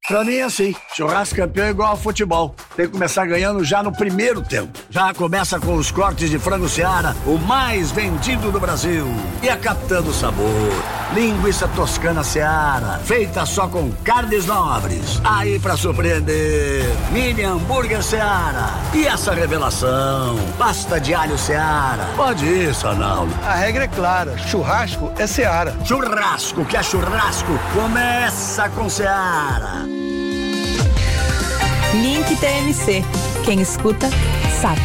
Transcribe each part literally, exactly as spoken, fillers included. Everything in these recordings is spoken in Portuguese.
Pra mim é assim, churrasco campeão é igual ao futebol. Tem que começar ganhando já no primeiro tempo. Já começa com os cortes de frango Seara, o mais vendido do Brasil. E a Capitã Sabor, linguiça toscana Seara, feita só com carnes nobres. Aí pra surpreender, mini hambúrguer Seara. E essa revelação, pasta de alho Seara. Pode ir, Sanaldo. A regra é clara, churrasco é Seara. Churrasco que é churrasco, começa com Seara. Link T M C. Quem escuta, sabe.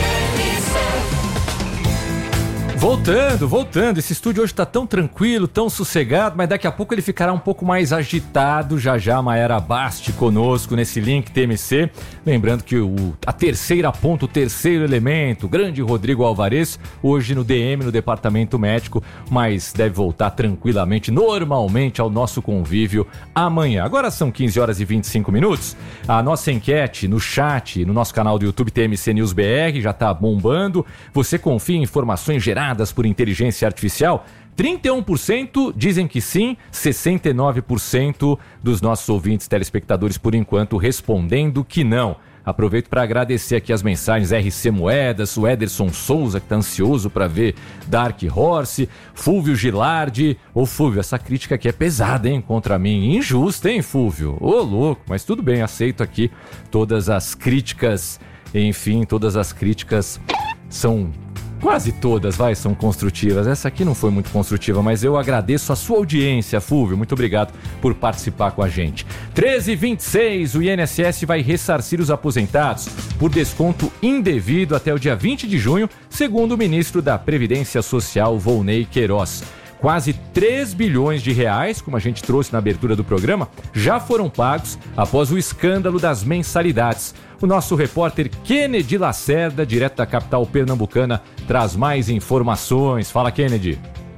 Voltando, voltando. Esse estúdio hoje tá tão tranquilo, tão sossegado, mas daqui a pouco ele ficará um pouco mais agitado. Já já a Mayara Basti conosco nesse Link T M C. Lembrando que o, a terceira ponta, o terceiro elemento, o grande Rodrigo Alvarez, hoje no D M, no Departamento Médico, mas deve voltar tranquilamente, normalmente, ao nosso convívio amanhã. Agora são quinze horas e vinte e cinco minutos. A nossa enquete no chat, no nosso canal do YouTube T M C News B R, já tá bombando. Você confia em informações geradas por inteligência artificial? trinta e um por cento dizem que sim, sessenta e nove por cento dos nossos ouvintes telespectadores, por enquanto, respondendo que não. Aproveito para agradecer aqui as mensagens R C Moedas, o Ederson Souza, que está ansioso para ver Dark Horse, Fúvio Gilardi. Ô Fúvio, essa crítica aqui é pesada, hein, contra mim. Injusta, hein, Fúvio? Ô, louco, mas tudo bem, aceito aqui todas as críticas. Enfim, todas as críticas são... Quase todas, vai, são construtivas. Essa aqui não foi muito construtiva, mas eu agradeço a sua audiência, Fúvio. Muito obrigado por participar com a gente. treze e vinte e seis, o I N S S vai ressarcir os aposentados por desconto indevido até o dia vinte de junho, segundo o ministro da Previdência Social, Volney Queiroz. Quase três bilhões de reais, como a gente trouxe na abertura do programa, já foram pagos após o escândalo das mensalidades. O nosso repórter Kennedy Lacerda, direto da capital pernambucana, traz mais informações. Fala, Kennedy.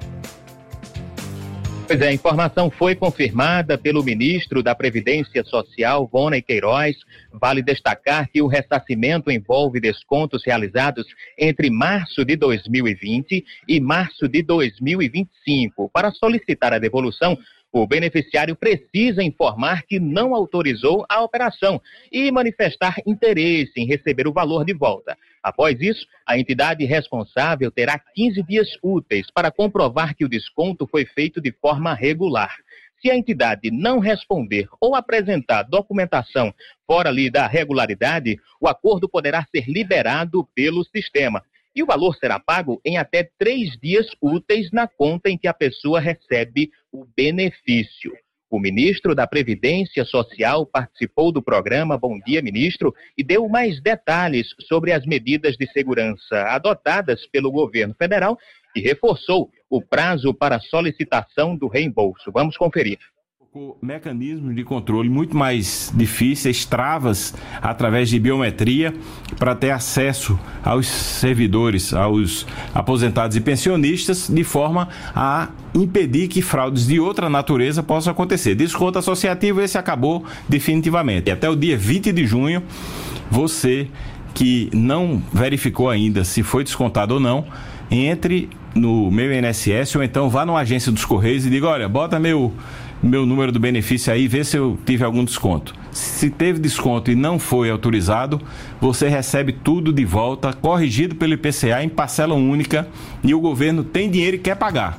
Pois é, a informação foi confirmada pelo ministro da Previdência Social, Volney Queiroz. Vale destacar que o ressarcimento envolve descontos realizados entre março de dois mil e vinte e março de dois mil e vinte e cinco. Para solicitar a devolução, o beneficiário precisa informar que não autorizou a operação e manifestar interesse em receber o valor de volta. Após isso, a entidade responsável terá quinze dias úteis para comprovar que o desconto foi feito de forma regular. Se a entidade não responder ou apresentar documentação fora ali da regularidade, o acordo poderá ser liberado pelo sistema. E o valor será pago em até três dias úteis na conta em que a pessoa recebe o benefício. O ministro da Previdência Social participou do programa Bom Dia, Ministro, e deu mais detalhes sobre as medidas de segurança adotadas pelo governo federal e reforçou o prazo para solicitação do reembolso. Vamos conferir. Mecanismos de controle muito mais difíceis, travas através de biometria para ter acesso aos servidores, aos aposentados e pensionistas, de forma a impedir que fraudes de outra natureza possam acontecer. Desconto associativo, esse acabou definitivamente. E até o dia vinte de junho, você que não verificou ainda se foi descontado ou não, entre no meu I N S S ou então vá numa agência dos Correios e diga, olha, bota meu... meu número do benefício aí, vê se eu tive algum desconto. Se teve desconto e não foi autorizado, você recebe tudo de volta, corrigido pelo I P C A em parcela única, e o governo tem dinheiro e quer pagar.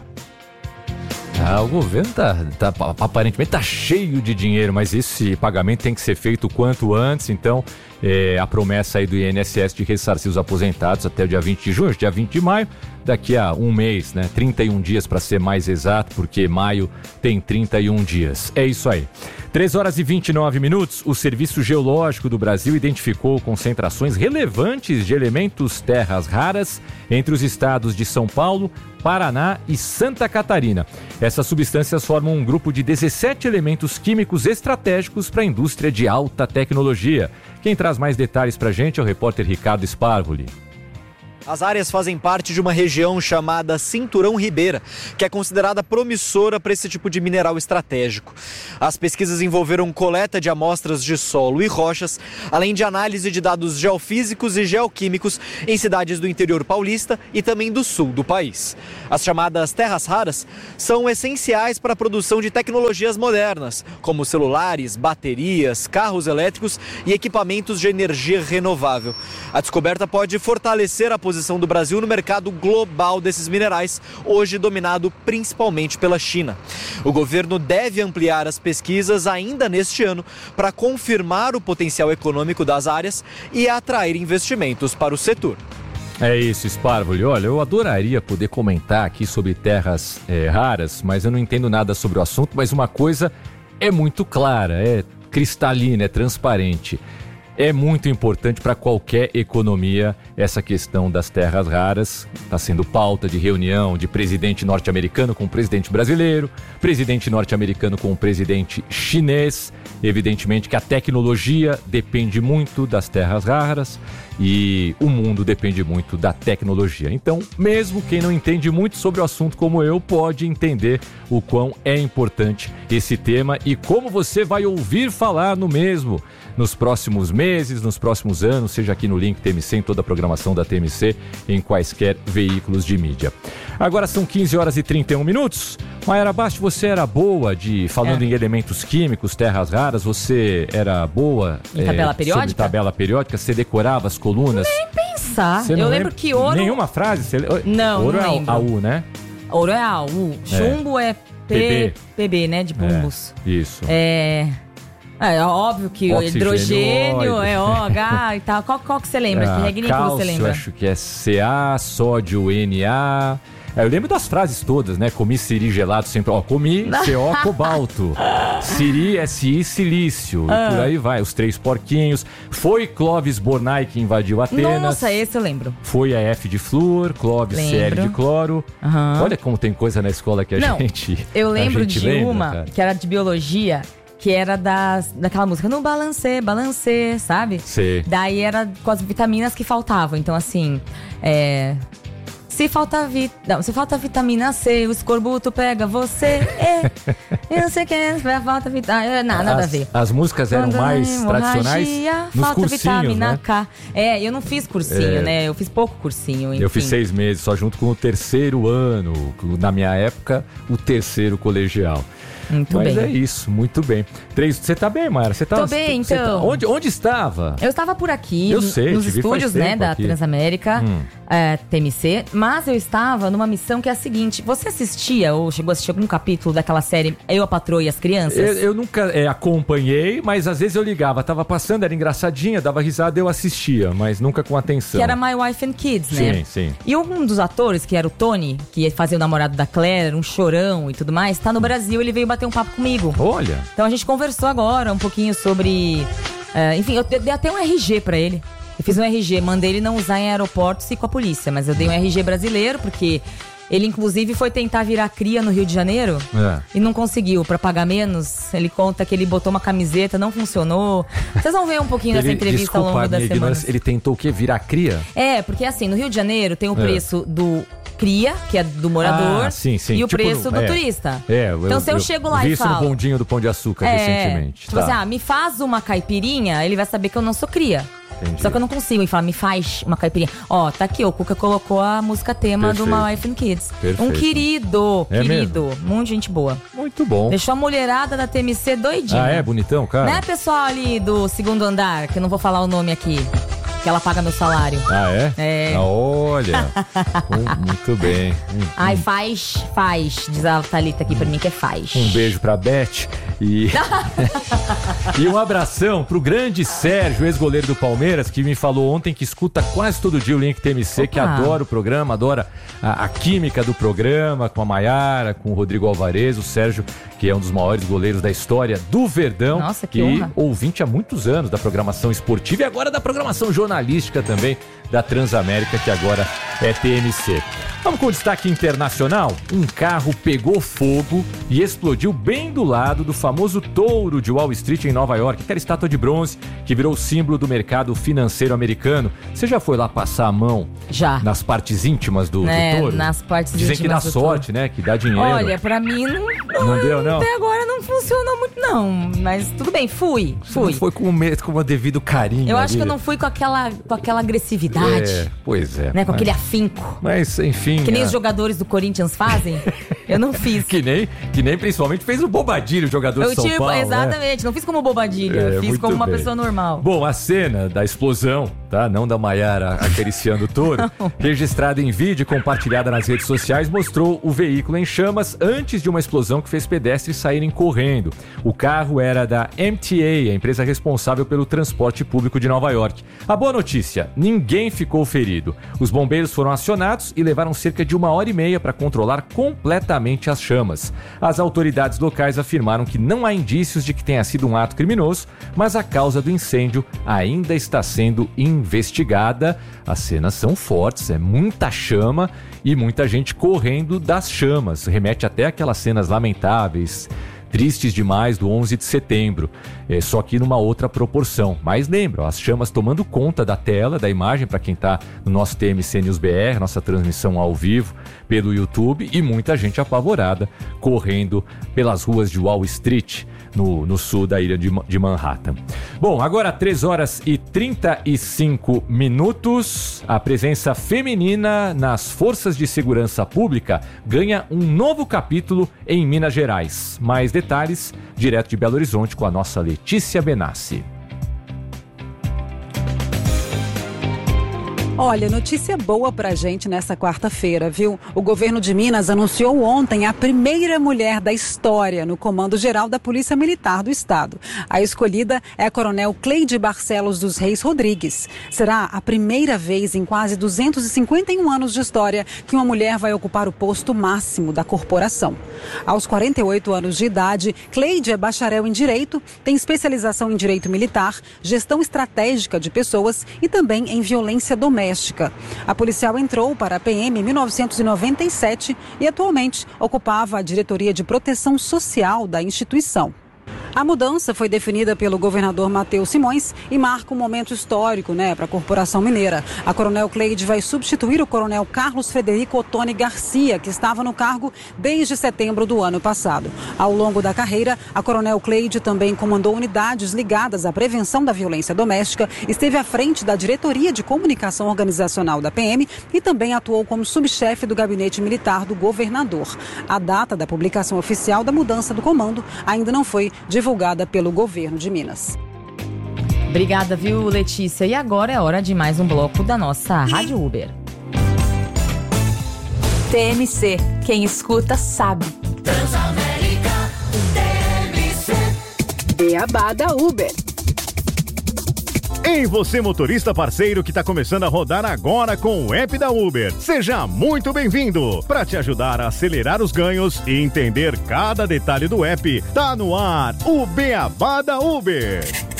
Ah, o governo tá, tá, aparentemente tá cheio de dinheiro, mas esse pagamento tem que ser feito o quanto antes. Então, é, a promessa aí do I N S S de ressarcir os aposentados até o dia vinte de junho, dia vinte de maio, daqui a um mês, né? trinta e um dias para ser mais exato, porque maio tem trinta e um dias. É isso aí. três horas e vinte e nove minutos, o Serviço Geológico do Brasil identificou concentrações relevantes de elementos terras raras entre os estados de São Paulo, Paraná e Santa Catarina. Essas substâncias formam um grupo de dezessete elementos químicos estratégicos para a indústria de alta tecnologia. Quem traz mais detalhes para a gente é o repórter Ricardo Sparvoli. As áreas fazem parte de uma região chamada Cinturão Ribeira, que é considerada promissora para esse tipo de mineral estratégico. As pesquisas envolveram coleta de amostras de solo e rochas, além de análise de dados geofísicos e geoquímicos em cidades do interior paulista e também do sul do país. As chamadas terras raras são essenciais para a produção de tecnologias modernas, como celulares, baterias, carros elétricos e equipamentos de energia renovável. A descoberta pode fortalecer a posição do Brasil no mercado global desses minerais, hoje dominado principalmente pela China. O governo deve ampliar as pesquisas ainda neste ano para confirmar o potencial econômico das áreas e atrair investimentos para o setor. É isso, Sparvoli. Olha, eu adoraria poder comentar aqui sobre terras é, raras, mas eu não entendo nada sobre o assunto, mas uma coisa é muito clara, é cristalina, é transparente. É muito importante para qualquer economia essa questão das terras raras. Está sendo pauta de reunião de presidente norte-americano com o presidente brasileiro, presidente norte-americano com o presidente chinês. Evidentemente que a tecnologia depende muito das terras raras e o mundo depende muito da tecnologia. Então, mesmo quem não entende muito sobre o assunto como eu, pode entender o quão é importante esse tema e como você vai ouvir falar no mesmo nos próximos meses, nos próximos anos, seja aqui no Link T M C, em toda a programação da T M C, em quaisquer veículos de mídia. Agora são quinze horas e trinta e um minutos. Maera Basti, você era boa de, falando é. em elementos químicos, terras raras, você era boa em é, tabela periódica? Sobre tabela periódica, você decorava as colunas? Nem pensar. Eu lembro que ouro... Nenhuma frase? Você... Não, ouro não é lembro. A U, né? Ouro é A U. Chumbo é, é P B. P B, né? De bumbos. É, isso. É... É óbvio que o hidrogênio é O H e tal. Qual, qual que você lembra? Ah, que regrinha que você lembra? Acho que é C A, sódio N A. É, eu lembro das frases todas, né? Comi siri gelado sempre. Ó, comi C O cobalto. Siri, S I, silício. Ah. E por aí vai. Os três porquinhos. Foi Clóvis Bornai que invadiu Atenas. Nossa, esse eu lembro. Foi a F de flúor, Clóvis C L de cloro. Uhum. Olha como tem coisa na escola que a Não, gente. Eu lembro gente de lembra, uma cara. que era de biologia. Que era das, daquela música, no balancê, balancê, sabe? Sim. Daí era com as vitaminas que faltavam. Então, assim, é... Se falta, vi... não, se falta vitamina C, o escorbuto pega você. É. Eu não sei o que é, falta vitamina... Não, nada as, a ver. As músicas eram Quando mais tradicionais nos falta cursinhos, vitamina né? K. É, eu não fiz cursinho, É. né? Eu fiz pouco cursinho, enfim. Eu fiz seis meses, só junto com o terceiro ano. Na minha época, o terceiro colegial. Muito Mas bem. é isso, muito bem. Três, você tá bem, Mayara? Você tá, Tô bem, você então. Tá, onde, onde estava? Eu estava por aqui, Eu sei, nos te vi estúdios, faz né, tempo da aqui. Transamérica, Hum. é, T M C, mas eu estava numa missão que é a seguinte: você assistia ou chegou a assistir algum capítulo daquela série Eu, a Patroa e as Crianças? Eu, eu nunca é, acompanhei, mas às vezes eu ligava, tava passando, era engraçadinha, dava risada, eu assistia, mas nunca com atenção. Que era My Wife and Kids, né? Sim, sim. E um dos atores, que era o Tony, que fazia o namorado da Claire, um chorão e tudo mais, tá no Brasil, ele veio bater um papo comigo. Olha. Então a gente conversou agora um pouquinho sobre... é, enfim, eu dei até um R G pra ele. Eu fiz um R G, mandei ele não usar em aeroportos e com a polícia. Mas eu dei um R G brasileiro, porque ele inclusive foi tentar virar cria no Rio de Janeiro É. e não conseguiu, pra pagar menos. Ele conta que ele botou uma camiseta, não funcionou. Vocês vão ver um pouquinho dessa Ele, entrevista desculpa, ao longo a das minha semanas. ignorância, ele tentou o quê? Virar cria? É, porque assim, no Rio de Janeiro tem o É. preço do cria, que é do morador, Ah, sim, sim. e o Tipo, preço do é. turista. É, eu, Então se eu, eu chego lá vi e isso falo... no bondinho do Pão de Açúcar É, recentemente. tipo Tá. assim, ah, me faz uma caipirinha, ele vai saber que eu não sou cria. Entendi. Só que eu não consigo. Ele fala, me faz uma caipirinha. Ó, tá aqui, o Cuca colocou a música tema Perfeito. do My Wife and Kids. Perfeito. Um querido, É querido. Muito gente boa. Muito bom. Deixou a mulherada da T M C doidinha. Ah, é? Bonitão, cara? Né, pessoal ali do segundo andar, que eu não vou falar o nome aqui, que ela paga meu salário. Ah, é? É. Ah, olha. Hum, muito bem. Um, Ai, faz, faz. Diz a Thalita aqui pra mim que é faz. um beijo pra Beth e... e um abração pro grande Sérgio, ex-goleiro do Palmeiras, que me falou ontem que escuta quase todo dia o Link T M C, Opa. que adora o programa, adora a, a química do programa, com a Maiara, com o Rodrigo Alvarez, o Sérgio, que é um dos maiores goleiros da história do Verdão. Nossa, que e honra. ouvinte há muitos anos da programação esportiva e agora da programação jornalística também da Transamérica, que agora é T M C. Vamos com o destaque internacional. Um carro pegou fogo e explodiu bem do lado do famoso touro de Wall Street em Nova York, aquela estátua de bronze que virou símbolo do mercado financeiro americano. Você já foi lá passar a mão? Já. Nas partes íntimas do, é, do touro? Nas partes Dizem íntimas que dá sorte, touro. né? Que dá dinheiro. Olha, pra mim não, não, não deu, não? Até agora não funcionou muito, não. Mas tudo bem, fui. Você fui. não foi com o, com o devido carinho. Eu ali. acho que eu não fui com aquela, com aquela agressividade. É, pois é. Né, com mas, aquele afinco. Mas, enfim... Que nem é... os jogadores do Corinthians fazem. Eu não fiz. Que nem, que nem principalmente fez o Bobadilho, o jogador eu de São tipo, Paulo. Exatamente, né? Não fiz como Bobadilha, É, eu fiz como uma bem. pessoa normal. Bom, a cena da explosão, tá? Não da Maiara acariciando o touro, registrada em vídeo e compartilhada nas redes sociais, mostrou o veículo em chamas antes de uma explosão que fez pedestres saírem correndo. O carro era da M T A, a empresa responsável pelo transporte público de Nova York. A boa notícia, ninguém ficou ferido. Os bombeiros foram acionados e levaram cerca de uma hora e meia para controlar completamente as chamas. As autoridades locais afirmaram que não há indícios de que tenha sido um ato criminoso, mas a causa do incêndio ainda está sendo investigada. As cenas são fortes, é muita chama e muita gente correndo das chamas. Remete até aquelas cenas lamentáveis, tristes demais do onze de setembro, é, só que numa outra proporção. Mas lembra, as chamas tomando conta da tela, da imagem, para quem está no nosso T M C News B R, nossa transmissão ao vivo pelo YouTube, e muita gente apavorada correndo pelas ruas de Wall Street, no, no sul da ilha de, de Manhattan. Bom, agora três horas e trinta e cinco minutos, a presença feminina nas forças de segurança pública ganha um novo capítulo em Minas Gerais. Mais detalhes, direto de Belo Horizonte, com a nossa Letícia Benassi. Olha, notícia boa pra gente nessa quarta-feira, viu? O governo de Minas anunciou ontem a primeira mulher da história no Comando Geral da Polícia Militar do Estado. A escolhida é a coronel Cleide Barcelos dos Reis Rodrigues. Será a primeira vez em quase duzentos e cinquenta e um anos de história que uma mulher vai ocupar o posto máximo da corporação. Aos quarenta e oito anos de idade, Cleide é bacharel em Direito, tem especialização em Direito Militar, Gestão Estratégica de Pessoas e também em Violência Doméstica. A policial entrou para a P M em mil novecentos e noventa e sete e atualmente ocupava a diretoria de proteção social da instituição. A mudança foi definida pelo governador Matheus Simões e marca um momento histórico, né, para a Corporação Mineira. A coronel Cleide vai substituir o coronel Carlos Frederico Ottoni Garcia, que estava no cargo desde setembro do ano passado. Ao longo da carreira, a coronel Cleide também comandou unidades ligadas à prevenção da violência doméstica, esteve à frente da diretoria de comunicação organizacional da P M e também atuou como subchefe do gabinete militar do governador. A data da publicação oficial da mudança do comando ainda não foi divulgada. divulgada pelo governo de Minas. Obrigada, viu, Letícia? E agora é hora de mais um bloco da nossa Rádio Uber. T M C, quem escuta sabe. Transamérica, T M C. Beabá da Uber. Ei, você motorista parceiro que está começando a rodar agora com o app da Uber. Seja muito bem-vindo! Para te ajudar a acelerar os ganhos e entender cada detalhe do app, tá no ar o Beabá da Uber.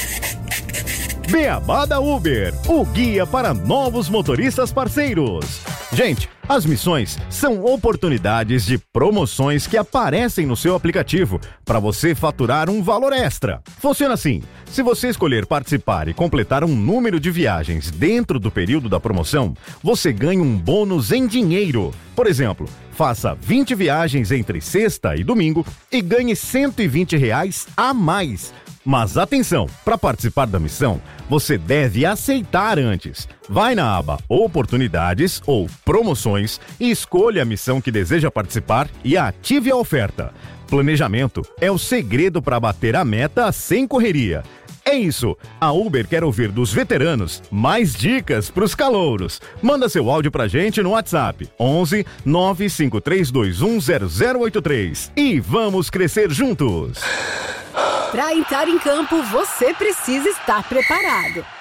Beabá da Uber, o guia para novos motoristas parceiros. Gente, as missões são oportunidades de promoções que aparecem no seu aplicativo para você faturar um valor extra. Funciona assim: se você escolher participar e completar um número de viagens dentro do período da promoção, você ganha um bônus em dinheiro. Por exemplo, faça vinte viagens entre sexta e domingo e ganhe cento e vinte reais a mais. Mas atenção, para participar da missão, você deve aceitar antes. Vai na aba Oportunidades ou Promoções e escolha a missão que deseja participar e ative a oferta. Planejamento é o segredo para bater a meta sem correria. É isso, a Uber quer ouvir dos veteranos mais dicas para os calouros. Manda seu áudio pra gente no WhatsApp onze nove cinco três dois um zero zero oito três e vamos crescer juntos. Para entrar em campo, você precisa estar preparado.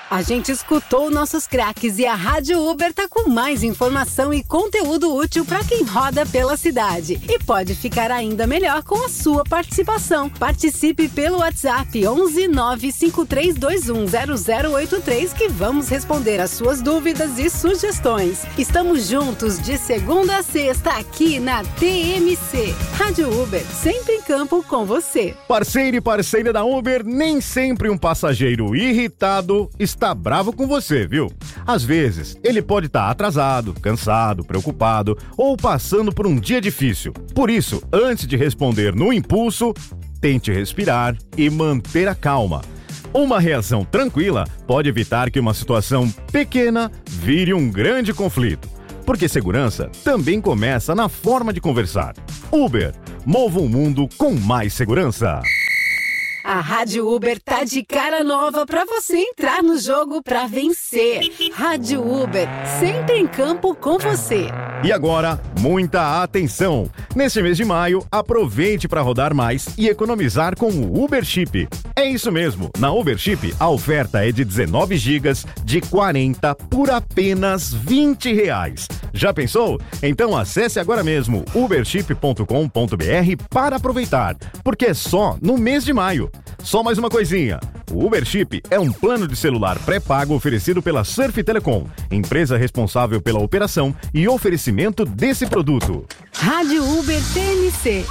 A gente escutou nossos craques e a Rádio Uber tá com mais informação e conteúdo útil para quem roda pela cidade. E pode ficar ainda melhor com a sua participação. Participe pelo WhatsApp onze nove cinco três dois um zero zero oito três que vamos responder as suas dúvidas e sugestões. Estamos juntos de segunda a sexta aqui na T M C. Rádio Uber, sempre em campo com você. Parceiro e parceira da Uber, nem sempre um passageiro irritado está bravo com você, viu? Às vezes, ele pode estar atrasado, cansado, preocupado ou passando por um dia difícil. Por isso, antes de responder no impulso, tente respirar e manter a calma. Uma reação tranquila pode evitar que uma situação pequena vire um grande conflito. Porque segurança também começa na forma de conversar. Uber, mova o mundo com mais segurança. A Rádio Uber tá de cara nova pra você entrar no jogo pra vencer. Rádio Uber, sempre em campo com você. E agora, muita atenção! Neste mês de maio, aproveite para rodar mais e economizar com o Uber Chip. É isso mesmo, na Uber Chip a oferta é de dezenove gigas de quarenta por apenas vinte reais. Já pensou? Então acesse agora mesmo uberchip ponto com ponto b r para aproveitar, porque é só no mês de maio. Só mais uma coisinha, o Uber Chip é um plano de celular pré-pago oferecido pela Surf Telecom, empresa responsável pela operação e oferecimento desse produto. Rádio Uber T M C.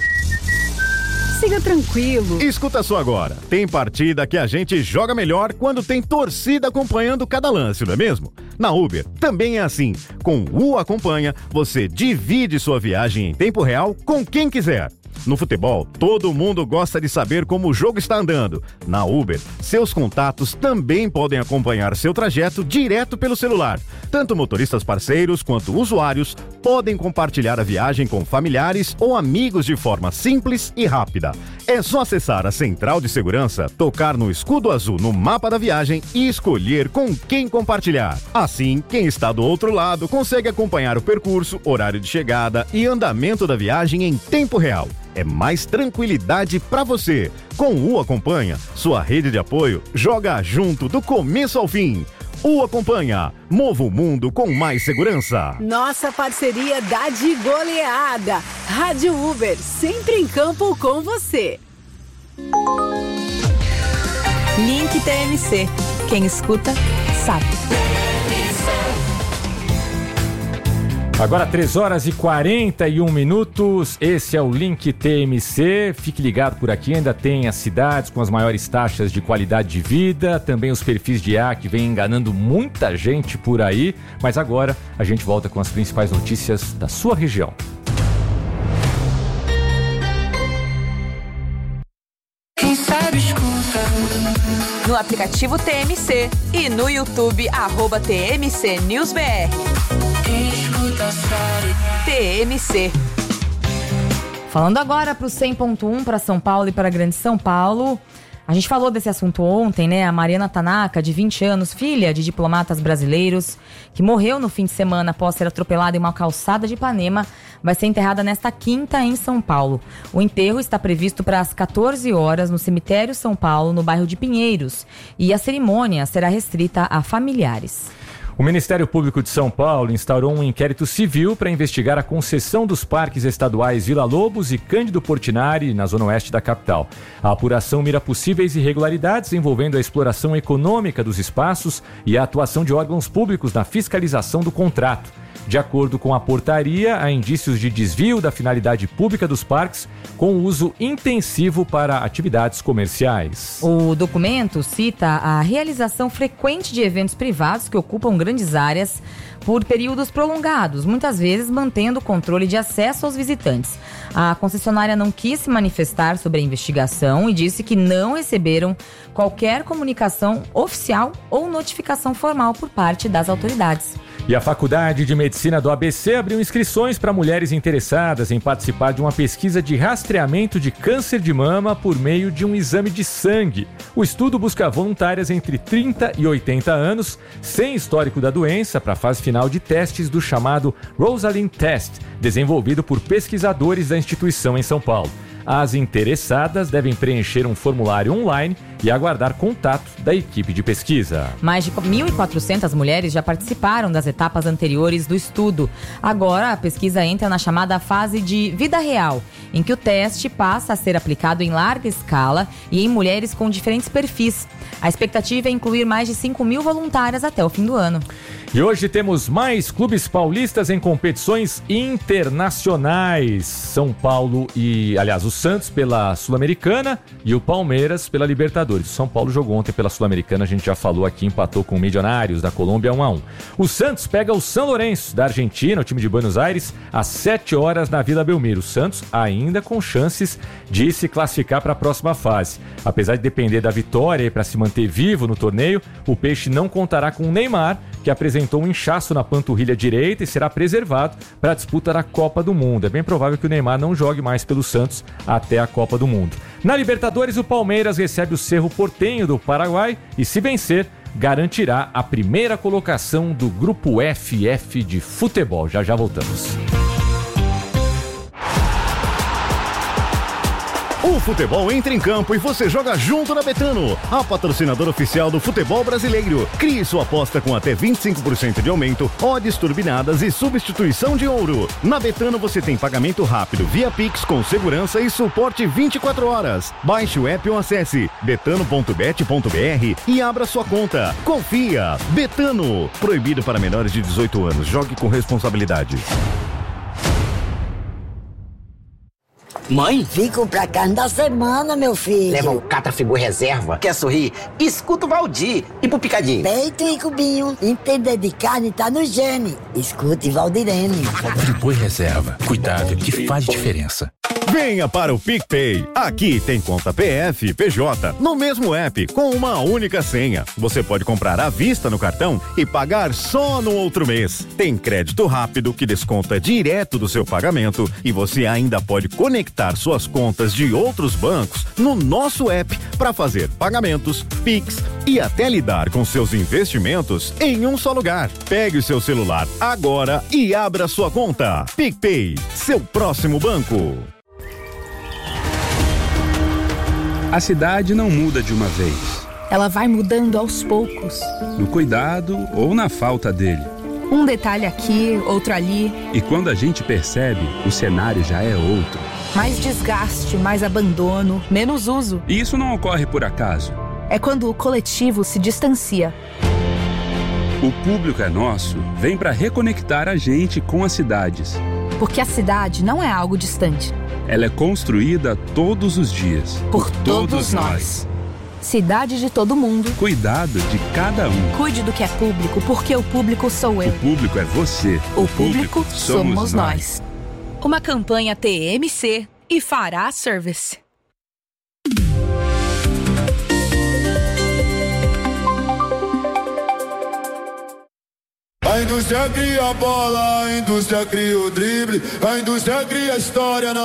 Siga tranquilo. Escuta só agora. Tem partida que a gente joga melhor quando tem torcida acompanhando cada lance, não é mesmo? Na Uber também é assim. Com o Acompanha, você divide sua viagem em tempo real com quem quiser. No futebol, todo mundo gosta de saber como o jogo está andando. Na Uber, seus contatos também podem acompanhar seu trajeto direto pelo celular. Tanto motoristas parceiros quanto usuários podem compartilhar a viagem com familiares ou amigos de forma simples e rápida. É só acessar a central de segurança, tocar no escudo azul no mapa da viagem e escolher com quem compartilhar. Assim, quem está do outro lado consegue acompanhar o percurso, horário de chegada e andamento da viagem em tempo real. É mais tranquilidade para você. Com o Acompanha, sua rede de apoio joga junto do começo ao fim. O Acompanha, mova o mundo com mais segurança. Nossa parceria dá de goleada. Rádio Uber, sempre em campo com você. Link T M C. Quem escuta, sabe. Agora três horas e quarenta e um minutos, esse é o Link T M C, fique ligado por aqui, ainda tem as cidades com as maiores taxas de qualidade de vida, também os perfis de A que vem enganando muita gente por aí, mas agora a gente volta com as principais notícias da sua região. Quem sabe escuta. No aplicativo T M C e no YouTube, arroba T M C News B R. T M C. Falando agora para o cem ponto um, para São Paulo e para Grande São Paulo. A gente falou desse assunto ontem, né? A Mariana Tanaka, de vinte anos, filha de diplomatas brasileiros, que morreu no fim de semana após ser atropelada em uma calçada de Ipanema, vai ser enterrada nesta quinta em São Paulo. O enterro está previsto para as quatorze horas no cemitério São Paulo, no bairro de Pinheiros. E a cerimônia será restrita a familiares. O Ministério Público de São Paulo instaurou um inquérito civil para investigar a concessão dos parques estaduais Vila Lobos e Cândido Portinari, na zona oeste da capital. A apuração mira possíveis irregularidades envolvendo a exploração econômica dos espaços e a atuação de órgãos públicos na fiscalização do contrato. De acordo com a portaria, há indícios de desvio da finalidade pública dos parques com uso intensivo para atividades comerciais. O documento cita a realização frequente de eventos privados que ocupam grandes áreas por períodos prolongados, muitas vezes mantendo o controle de acesso aos visitantes. A concessionária não quis se manifestar sobre a investigação e disse que não receberam qualquer comunicação oficial ou notificação formal por parte das autoridades. E a Faculdade de Medicina do A B C abriu inscrições para mulheres interessadas em participar de uma pesquisa de rastreamento de câncer de mama por meio de um exame de sangue. O estudo busca voluntárias entre trinta e oitenta anos, sem histórico da doença, para a fase final de testes do chamado Rosalind Test, desenvolvido por pesquisadores da instituição em São Paulo. As interessadas devem preencher um formulário online e aguardar contato da equipe de pesquisa. Mais de mil e quatrocentas mulheres já participaram das etapas anteriores do estudo. Agora, a pesquisa entra na chamada fase de vida real, em que o teste passa a ser aplicado em larga escala e em mulheres com diferentes perfis. A expectativa é incluir mais de cinco mil voluntárias até o fim do ano. E hoje temos mais clubes paulistas em competições internacionais. São Paulo e, aliás, o Santos pela Sul-Americana e o Palmeiras pela Libertadores. O São Paulo jogou ontem pela Sul-Americana, a gente já falou aqui, empatou com o Milionários da Colômbia um a um. O Santos pega o São Lourenço da Argentina, o time de Buenos Aires, às sete horas na Vila Belmiro. O Santos ainda com chances de se classificar para a próxima fase. Apesar de depender da vitória para se manter vivo no torneio, o Peixe não contará com o Neymar, que apresentou um inchaço na panturrilha direita e será preservado para a disputa da Copa do Mundo. É bem provável que o Neymar não jogue mais pelo Santos até a Copa do Mundo. Na Libertadores, o Palmeiras recebe o Cerro Porteño do Paraguai e, se vencer, garantirá a primeira colocação do Grupo F F de futebol. Já já voltamos. O futebol entra em campo e você joga junto na Betano, a patrocinadora oficial do futebol brasileiro. Crie sua aposta com até vinte e cinco por cento de aumento, odds turbinadas e substituição de ouro. Na Betano você tem pagamento rápido via Pix com segurança e suporte vinte e quatro horas. Baixe o app ou acesse betano ponto bet ponto br e abra sua conta. Confia! Betano. Proibido para menores de dezoito anos. Jogue com responsabilidade. Mãe? Vim comprar carne da semana, meu filho. Leva o Catafigu Reserva. Quer sorrir? Escuta o Valdir. E pro Picadinho? Peito e cubinho. Entender de carne tá no gene. Escute Valdirene. Friboi Reserva. Cuidado que faz diferença. Venha para o PicPay. Aqui tem conta P F, P J, no mesmo app, com uma única senha. Você pode comprar à vista no cartão e pagar só no outro mês. Tem crédito rápido que desconta direto do seu pagamento e você ainda pode conectar suas contas de outros bancos no nosso app para fazer pagamentos, Pix e até lidar com seus investimentos em um só lugar. Pegue o seu celular agora e abra sua conta. PicPay, seu próximo banco. A cidade não muda de uma vez. Ela vai mudando aos poucos. No cuidado ou na falta dele. Um detalhe aqui, outro ali. E quando a gente percebe, o cenário já é outro. Mais desgaste, mais abandono, menos uso. E isso não ocorre por acaso. É quando o coletivo se distancia. O Público é Nosso vem para reconectar a gente com as cidades. Porque a cidade não é algo distante. Ela é construída todos os dias. Por, por todos, todos nós. nós. Cidade de todo mundo. Cuidado de cada um. Cuide do que é público, porque o público sou eu. O público é você. O, o público, público somos, somos nós. nós. Uma campanha T M C e Fará Service. A indústria cria a bola, a indústria cria o drible, a indústria cria a história.